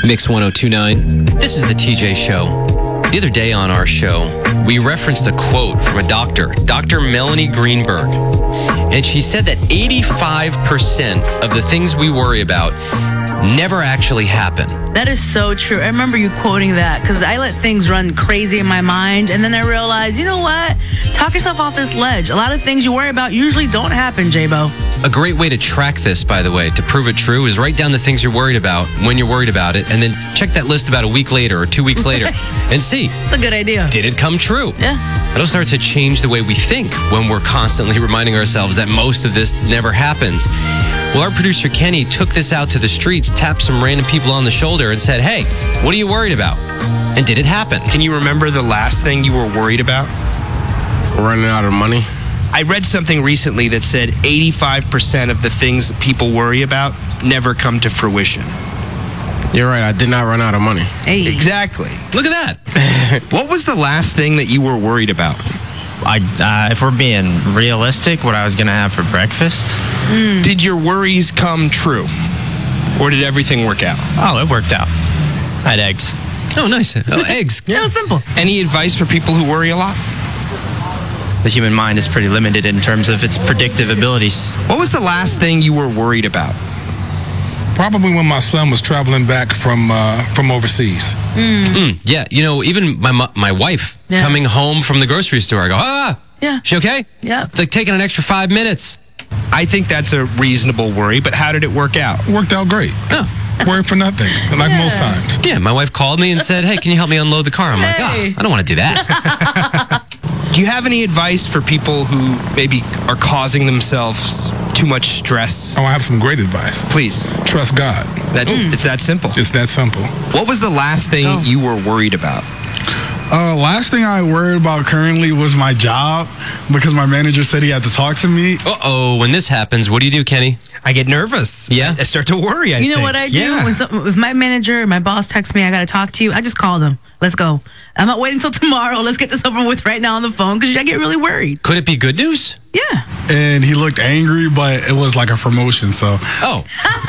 Mix 1029. This is the TJ Show. The other day on our show, we referenced a quote from a doctor, Dr. Melanie Greenberg. And she said that 85% of the things we worry about never actually happen. That is so true. I remember you quoting that because I let things run crazy in my mind. And then I realized, you know what? Talk yourself off this ledge. A lot of things you worry about usually don't happen, J-Bo. A great way to track this, by the way, to prove it true, is write down the things you're worried about when you're worried about it, and then check that list about a week later or 2 weeks later and see. That's a good idea. Did it come true? Yeah. It'll start to change the way we think when we're constantly reminding ourselves that most of this never happens. Well, our producer Kenny took this out to the streets, tapped some random people on the shoulder and said, hey, what are you worried about? And did it happen? Can you remember the last thing you were worried about? Running out of money. I read something recently that said 85% of the things that people worry about never come to fruition. You're right, I did not run out of money. Hey. Exactly. Look at that. What was the last thing that you were worried about? If we're being realistic, what I was going to have for breakfast. Did your worries come true? Or did everything work out? Oh, it worked out. I had eggs. Oh, nice. Oh, eggs. Yeah, it was simple. Any advice for people who worry a lot? The human mind is pretty limited in terms of its predictive abilities. What was the last thing you were worried about? Probably when my son was traveling back from overseas. Yeah, you know, even my wife coming home from the grocery store, I go, Yeah. she okay? Yeah. It's like taking an extra 5 minutes. I think that's a reasonable worry, but how did it work out? Worked out great. Oh. Worried for nothing, like most times. Yeah, my wife called me and said, hey, can you help me unload the car? I'm like, I don't want to do that. Do you have any advice for people who maybe are causing themselves too much stress? Oh, I have some great advice. Please. Trust God. It's that simple. It's that simple. What was the last thing you were worried about? Last thing I worried about currently was my job because my manager said he had to talk to me. Uh-oh, when this happens, what do you do, Kenny? I get nervous. Yeah? I start to worry, You know what I do? Yeah. If my manager or my boss texts me, I got to talk to you, I just call them. Let's go. I'm not waiting until tomorrow. Let's get this over with right now on the phone because I get really worried. Could it be good news? Yeah. And he looked angry, but it was like a promotion, so. Oh.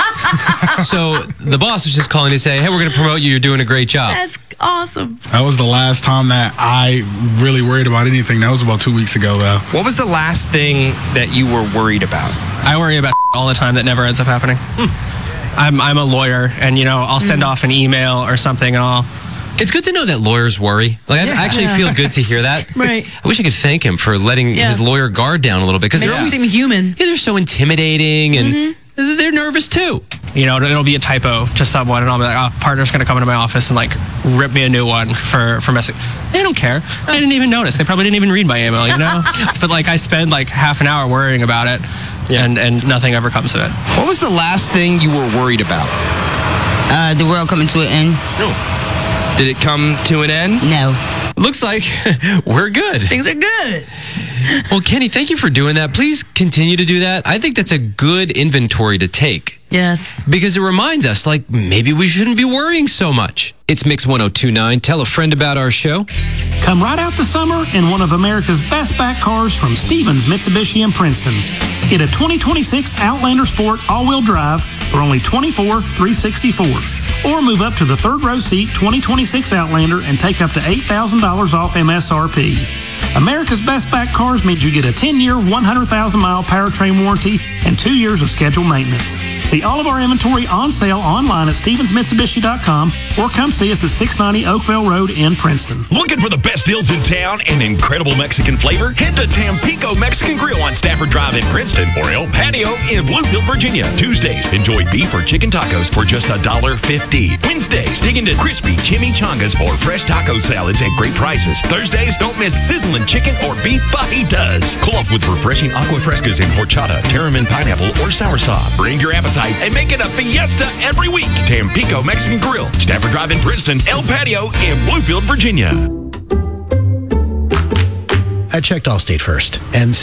So the boss was just calling to say, hey, we're going to promote you. You're doing a great job. That's awesome. That was the last time that I really worried about anything. That was about 2 weeks ago, though. What was the last thing that you were worried about? I worry about all the time that never ends up happening. I'm a lawyer, and, I'll send off an email or something, and It's good to know that lawyers worry. Like, I actually feel good to hear that. Right. I wish I could thank him for letting his lawyer guard down a little bit because Makes them seem human. they're so intimidating and they're nervous too. it'll be a typo to someone, and I'll be like, partner's going to come into my office and, rip me a new one for messing. They don't care. I didn't even notice. They probably didn't even read my email, But, I spend, half an hour worrying about it, and nothing ever comes of it. What was the last thing you were worried about? The world coming to an end. Did it come to an end? No. Looks like we're good. Things are good. Well, Kenny, thank you for doing that. Please continue to do that. I think that's a good inventory to take. Yes. Because it reminds us, maybe we shouldn't be worrying so much. It's Mix 1029. Tell a friend about our show. Come right out the summer in one of America's best back cars from Stevens Mitsubishi in Princeton. Get a 2026 Outlander Sport all-wheel drive for only $24,364. Or move up to the third row seat 2026 Outlander and take up to $8,000 off MSRP. America's Best Back Cars means you get a 10-year, 100,000-mile powertrain warranty and 2 years of scheduled maintenance. See all of our inventory on sale online at StevensMitsubishi.com or come see us at 690 Oakville Road in Princeton. Looking for the best deals in town and incredible Mexican flavor? Head to Tampico Mexican Grill on Stafford Drive in Princeton or El Patio in Bluefield, Virginia. Tuesdays, enjoy beef or chicken tacos for just $1.50. Wednesdays, dig into crispy chimichangas or fresh taco salads at great prices. Thursdays, don't miss sizzling chicken or beef fajitas. Cool off with refreshing agua frescas in horchata, tarramin pineapple, or soursop. Bring your appetite and make it a fiesta every week. Tampico Mexican Grill, Stafford Drive in Princeton, El Patio in Bluefield, Virginia. I checked Allstate first, and